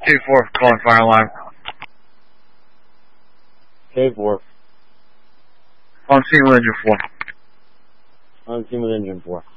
2-4, calling fire alarm. K4. On scene with engine 4. On scene with engine 4.